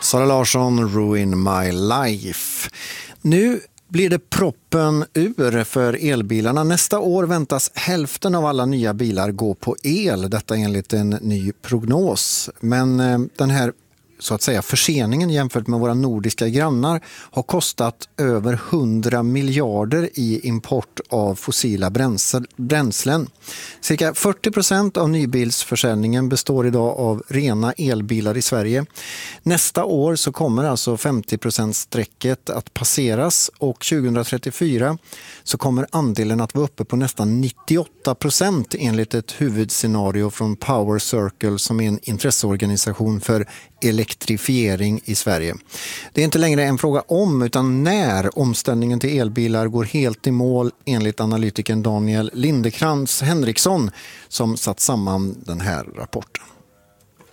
Sara Larsson, Ruin My Life. Nu blir det proppen ur för elbilarna. Nästa år väntas hälften av alla nya bilar gå på el. Detta enligt en ny prognos. Men den här så att säga förseningen jämfört med våra nordiska grannar har kostat över 100 miljarder i import av fossila bränslen. Cirka 40% av nybilsförsäljningen består idag av rena elbilar i Sverige. Nästa år så kommer alltså 50%-strecket att passeras och 2034 så kommer andelen att vara uppe på nästan 98% enligt ett huvudscenario från Power Circle som är en intresseorganisation för elektrifiering i Sverige. Det är inte längre en fråga om utan när omställningen till elbilar går helt i mål enligt analytikern Daniel Lindekrantz Henriksson som satt samman den här rapporten.